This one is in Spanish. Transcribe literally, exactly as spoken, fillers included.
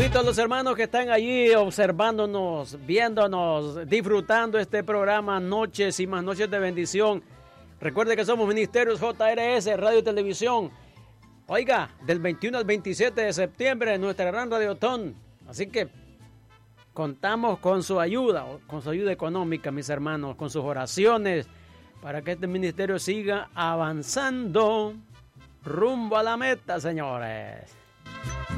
Saluditos a los hermanos que están allí observándonos, viéndonos, disfrutando este programa Noches y Más Noches de Bendición. Recuerde que somos Ministerios J R S, Radio y Televisión. Oiga, del veintiuno al veintisiete de septiembre, nuestra gran radiotón. Así que contamos con su ayuda, con su ayuda económica, mis hermanos, con sus oraciones, para que este ministerio siga avanzando rumbo a la meta, señores.